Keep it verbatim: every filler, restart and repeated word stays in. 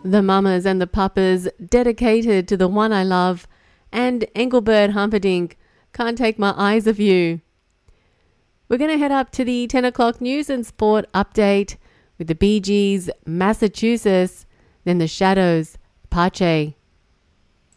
The Mamas and the Papas, dedicated to the one I love, and Engelbert Humperdinck, Can't Take My Eyes Off You. We're going to head up to the ten o'clock news and sport update with the Bee Gees, Massachusetts, then the Shadows, Apache.